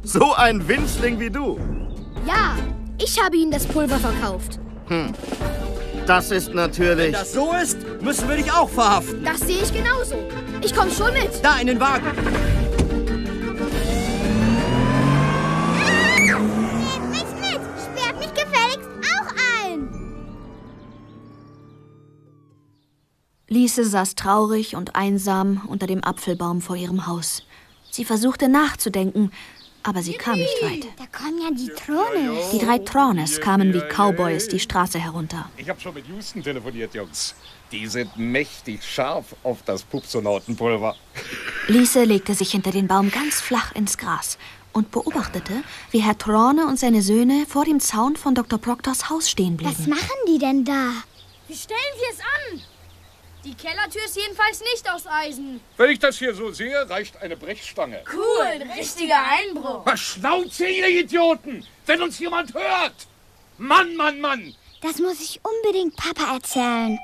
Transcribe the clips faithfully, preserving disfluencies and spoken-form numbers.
So ein Winzling wie du. Ja, ich habe Ihnen das Pulver verkauft. Hm. Das ist natürlich... Wenn das so ist, müssen wir dich auch verhaften. Das sehe ich genauso. Ich komme schon mit. Da, in den Wagen. Nehmt mich mit. Sperrt mich gefälligst auch ein. Lise saß traurig und einsam unter dem Apfelbaum vor ihrem Haus. Sie versuchte nachzudenken, aber sie kam nicht weit. Da kommen ja die Trones. Die drei Trones kamen wie Cowboys die Straße herunter. Ich habe schon mit Houston telefoniert, Jungs. Die sind mächtig scharf auf das Pupsonautenpulver. Lise legte sich hinter den Baum ganz flach ins Gras und beobachtete, wie Herr Trone und seine Söhne vor dem Zaun von Doktor Proctors Haus stehen blieben. Was machen die denn da? Wie stellen wir es an? Die Kellertür ist jedenfalls nicht aus Eisen. Wenn ich das hier so sehe, reicht eine Brechstange. Cool, ein richtiger Einbruch. Was Schnauze, ihr Idioten! Wenn uns jemand hört! Mann, Mann, Mann! Das muss ich unbedingt Papa erzählen.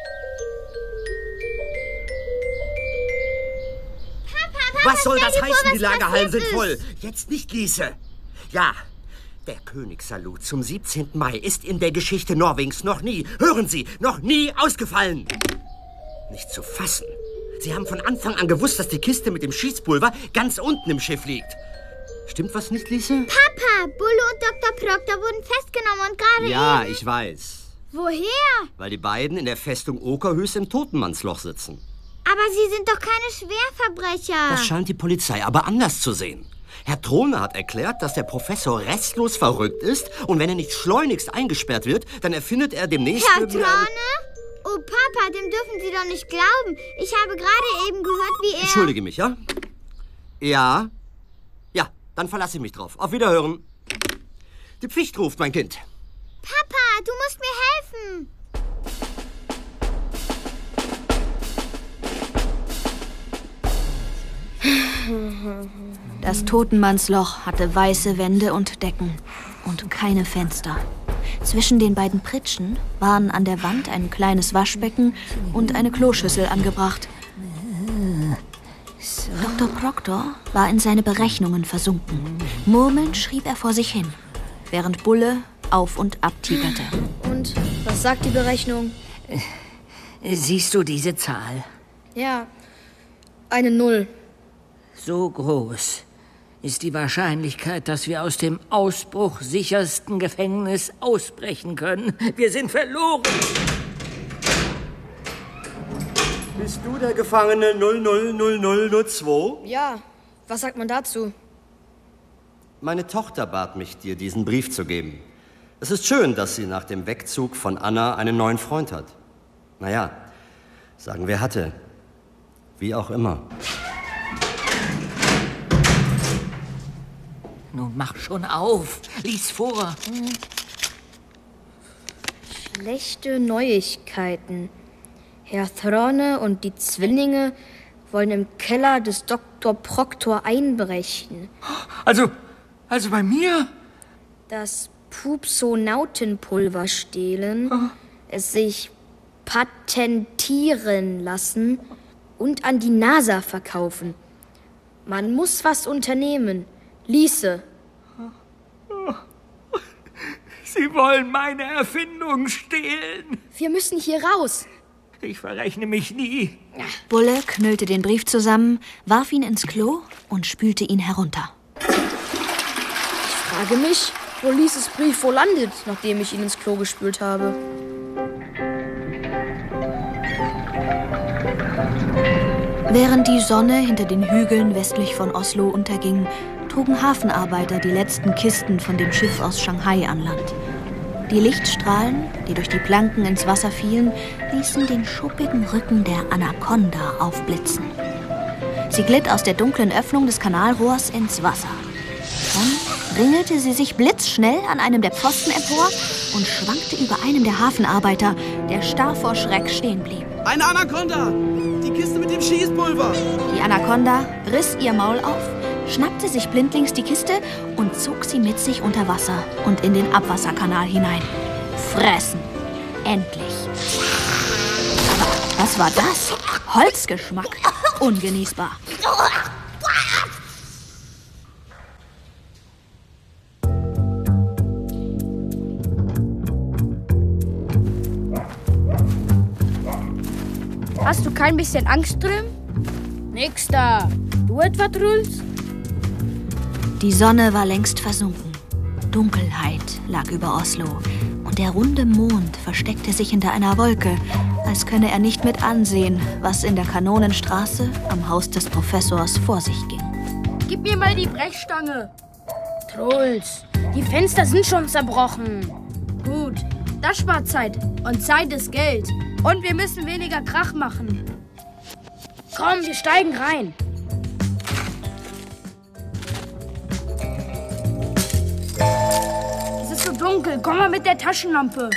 Papa, Papa, Was soll stell das dir vor, heißen? was Die Lagerhallen passiert sind voll. ist. Jetzt nicht, Lise. Ja, der Königssalut zum siebzehnten Mai ist in der Geschichte Norwegens noch nie, hören Sie, noch nie ausgefallen. Nicht zu fassen. Sie haben von Anfang an gewusst, dass die Kiste mit dem Schießpulver ganz unten im Schiff liegt. Stimmt was nicht, Lise? Papa, Bulle und Doktor Proctor wurden festgenommen und gerade Ja, eben... ich weiß. Woher? Weil die beiden in der Festung Okerhös im Totenmannsloch sitzen. Aber sie sind doch keine Schwerverbrecher. Das scheint die Polizei aber anders zu sehen. Herr Trone hat erklärt, dass der Professor restlos verrückt ist und wenn er nicht schleunigst eingesperrt wird, dann erfindet er demnächst... Herr Trone? Oh, Papa, dem dürfen Sie doch nicht glauben. Ich habe gerade eben gehört, wie er... Entschuldige mich, ja? Ja? Ja, dann verlasse ich mich drauf. Auf Wiederhören. Die Pflicht ruft, mein Kind. Papa, du musst mir helfen. Das Totenmannsloch hatte weiße Wände und Decken und keine Fenster. Zwischen den beiden Pritschen waren an der Wand ein kleines Waschbecken und eine Kloschüssel angebracht. Doktor Proctor war in seine Berechnungen versunken. Murmelnd schrieb er vor sich hin, während Bulle auf und ab tigerte. Und was sagt die Berechnung? Siehst du diese Zahl? Ja, eine Null. So groß ist die Wahrscheinlichkeit, dass wir aus dem ausbruchsichersten Gefängnis ausbrechen können. Wir sind verloren. Bist du der Gefangene null null null null null zwei? Ja, was sagt man dazu? Meine Tochter bat mich, dir diesen Brief zu geben. Es ist schön, dass sie nach dem Wegzug von Anna einen neuen Freund hat. Naja, sagen wir hatte. Wie auch immer. Nun mach schon auf. Lies vor. Schlechte Neuigkeiten. Herr Throne und die Zwillinge wollen im Keller des Doktor Proctor einbrechen. Also, also bei mir? Das Pupsonautenpulver stehlen, oh. es sich patentieren lassen und an die NASA verkaufen. Man muss was unternehmen. Lise. Sie wollen meine Erfindung stehlen. Wir müssen hier raus. Ich verrechne mich nie. Bulle knüllte den Brief zusammen, warf ihn ins Klo und spülte ihn herunter. Ich frage mich, wo Lises Brief wohl landet, nachdem ich ihn ins Klo gespült habe. Während die Sonne hinter den Hügeln westlich von Oslo unterging, trugen Hafenarbeiter die letzten Kisten von dem Schiff aus Shanghai an Land. Die Lichtstrahlen, die durch die Planken ins Wasser fielen, ließen den schuppigen Rücken der Anaconda aufblitzen. Sie glitt aus der dunklen Öffnung des Kanalrohrs ins Wasser. Dann ringelte sie sich blitzschnell an einem der Pfosten empor und schwankte über einem der Hafenarbeiter, der starr vor Schreck stehen blieb. Eine Anaconda! Die Kiste mit dem Schießpulver! Die Anaconda riss ihr Maul auf, schnappte sich blindlings die Kiste und zog sie mit sich unter Wasser und in den Abwasserkanal hinein. Fressen. Endlich. Aber was war das? Holzgeschmack. Ungenießbar. Hast du kein bisschen Angst drin? Nix da. Du etwa, Truls? Die Sonne war längst versunken. Dunkelheit lag über Oslo und der runde Mond versteckte sich hinter einer Wolke, als könne er nicht mit ansehen, was in der Kanonenstraße am Haus des Professors vor sich ging. Gib mir mal die Brechstange. Truls, die Fenster sind schon zerbrochen. Gut, das spart Zeit. Und Zeit ist Geld. Und wir müssen weniger Krach machen. Komm, wir steigen rein. Es ist so dunkel. Komm mal mit der Taschenlampe.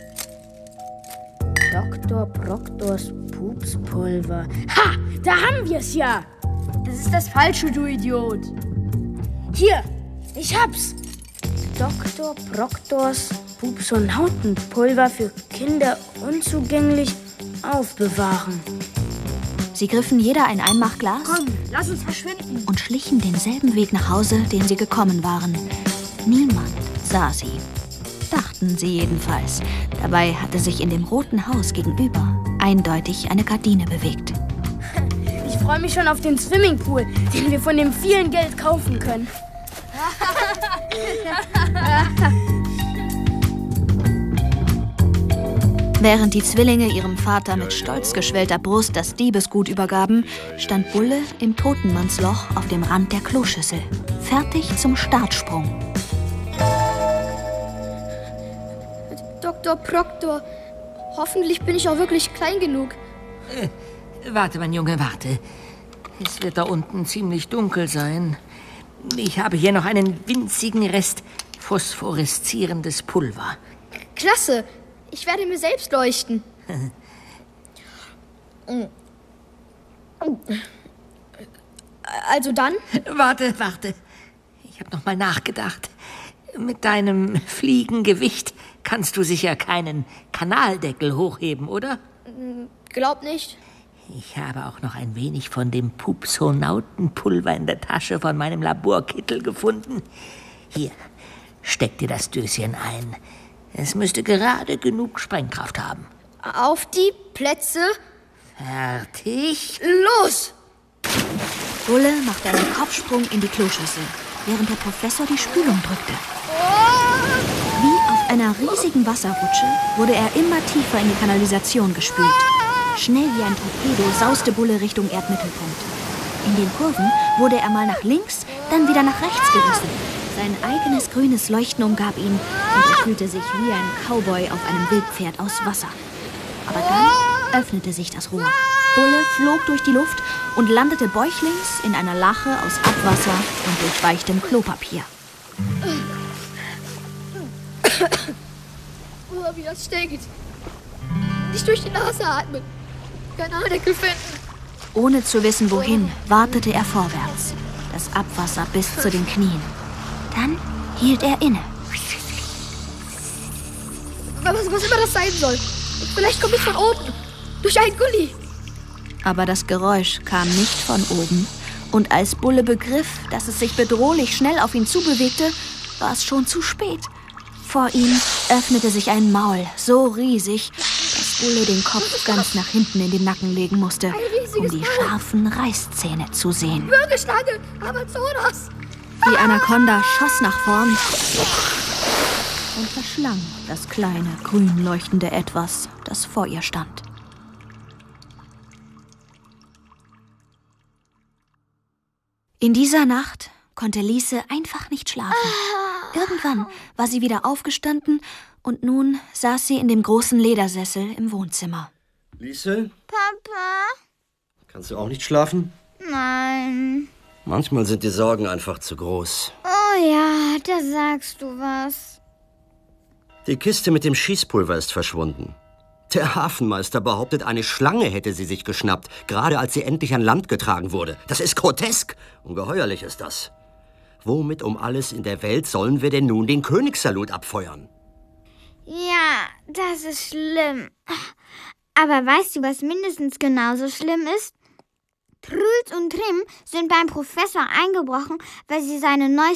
Doktor Proktors Pupspulver. Ha, da haben wir es ja. Das ist das Falsche, du Idiot. Hier, ich hab's. Doktor Proktors Pupsonautenpulver für Kinder unzugänglich aufbewahren. Sie griffen jeder ein Einmachglas Komm, lass uns verschwinden. und schlichen denselben Weg nach Hause, den sie gekommen waren. Niemand sah sie. Dachten sie jedenfalls. Dabei hatte sich in dem roten Haus gegenüber eindeutig eine Gardine bewegt. Ich freue mich schon auf den Swimmingpool, den wir von dem vielen Geld kaufen können. Während die Zwillinge ihrem Vater mit stolz geschwellter Brust das Diebesgut übergaben, stand Bulle im Totenmannsloch auf dem Rand der Kloschüssel, fertig zum Startsprung. Doktor Proktor, hoffentlich bin ich auch wirklich klein genug. Äh, warte, mein Junge, warte. Es wird da unten ziemlich dunkel sein. Ich habe hier noch einen winzigen Rest phosphoreszierendes Pulver. Klasse, ich werde mir selbst leuchten. Also dann? Warte, warte. Ich habe noch mal nachgedacht. Mit deinem Fliegengewicht kannst du sicher keinen Kanaldeckel hochheben, oder? Glaub nicht. Ich habe auch noch ein wenig von dem Pupsonautenpulver in der Tasche von meinem Laborkittel gefunden. Hier, steck dir das Döschen ein. Es müsste gerade genug Sprengkraft haben. Auf die Plätze. Fertig? Los! Bulle machte einen Kopfsprung in die Kloschüssel, während der Professor die Spülung drückte. Wie auf einer riesigen Wasserrutsche wurde er immer tiefer in die Kanalisation gespült. Schnell wie ein Torpedo sauste Bulle Richtung Erdmittelpunkt. In den Kurven wurde er mal nach links, dann wieder nach rechts gerissen. Sein eigenes grünes Leuchten umgab ihn und er fühlte sich wie ein Cowboy auf einem Wildpferd aus Wasser. Aber dann öffnete sich das Rohr. Bulle flog durch die Luft und landete bäuchlings in einer Lache aus Abwasser und durchweichtem Klopapier. Oh, wie das stinkt. Nicht durch die Nase atmen. Kanaldeckel finden. Ohne zu wissen, wohin, wartete er vorwärts. Das Abwasser bis zu den Knien. Dann hielt er inne. Was, was immer das sein soll. Vielleicht komme ich von oben. Durch einen Gully. Aber das Geräusch kam nicht von oben. Und als Bulle begriff, dass es sich bedrohlich schnell auf ihn zubewegte, war es schon zu spät. Vor ihm öffnete sich ein Maul, so riesig, dass Bulle den Kopf ganz nach hinten in den Nacken legen musste, um die scharfen Reißzähne zu sehen. Würgeschlange, Amazonas! Die Anaconda schoss nach vorn und verschlang das kleine, grün leuchtende Etwas, das vor ihr stand. In dieser Nacht konnte Lise einfach nicht schlafen. Irgendwann war sie wieder aufgestanden und nun saß sie in dem großen Ledersessel im Wohnzimmer. Lise? Papa? Kannst du auch nicht schlafen? Nein. Manchmal sind die Sorgen einfach zu groß. Oh ja, da sagst du was. Die Kiste mit dem Schießpulver ist verschwunden. Der Hafenmeister behauptet, eine Schlange hätte sie sich geschnappt, gerade als sie endlich an Land getragen wurde. Das ist grotesk. Ungeheuerlich ist das. Womit um alles in der Welt sollen wir denn nun den Königssalut abfeuern? Ja, das ist schlimm. Aber weißt du, was mindestens genauso schlimm ist? Truls und Trim sind beim Professor eingebrochen, weil sie seine neueste